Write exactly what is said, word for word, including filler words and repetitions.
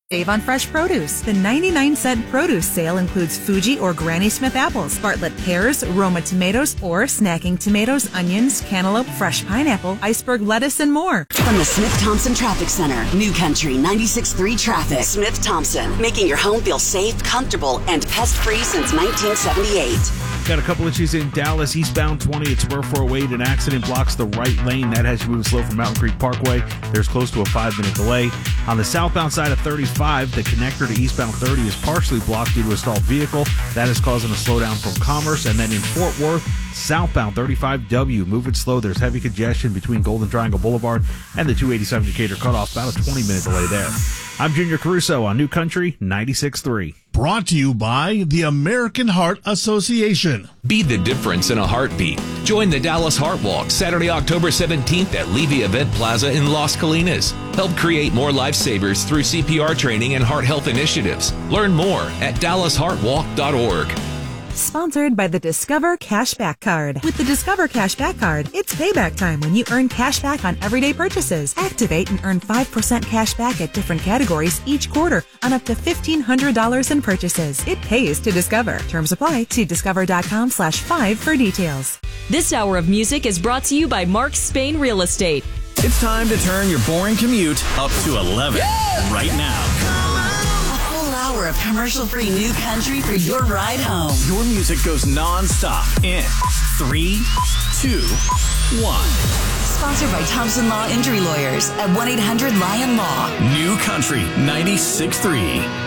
Save on fresh produce. The ninety-nine cent produce sale includes Fuji or Granny Smith apples, Bartlett pears, Roma tomatoes, or snacking tomatoes, onions, cantaloupe, fresh pineapple, iceberg lettuce, and more. From the Smith-Thompson Traffic Center, New Country ninety-six point three traffic. Smith-Thompson, making your home feel safe, comfortable, and pest-free since nineteen seventy-eight. Got a couple issues in Dallas. Eastbound twenty at Spur four oh eight. An accident blocks the right lane. That has you moving slow from Mountain Creek Parkway. There's close to a five-minute delay. On the southbound side of thirty-five, the connector to eastbound thirty is partially blocked due to a stalled vehicle. That is causing a slowdown from Commerce. And then in Fort Worth, southbound thirty-five W, moving slow. There's heavy congestion between Golden Triangle Boulevard and the two eighty-seven Decatur cutoff. About a twenty-minute delay there. I'm Junior Caruso on New Country ninety-six point three. Brought to you by the American Heart Association. Be the difference in a heartbeat. Join the Dallas Heart Walk Saturday, October seventeenth at Levy Event Plaza in Las Colinas. Help create more lifesavers through C P R training and heart health initiatives. Learn more at dallas heart walk dot org. Sponsored by the Discover Cashback Card. With the Discover Cashback Card, it's payback time when you earn cash back on everyday purchases. Activate and earn five percent cash back at different categories each quarter on up to fifteen hundred dollars in purchases. It pays to Discover. Terms apply. See discover.com slash five for details. This hour of music is brought to you by Mark Spain Real Estate. It's time to turn your boring commute up to eleven yeah! right now. Hour of commercial-free New Country for your ride home. Your music goes non-stop in three, two, one. Sponsored by Thompson Law Injury Lawyers at one eight hundred Lion Law. New Country ninety-six point three.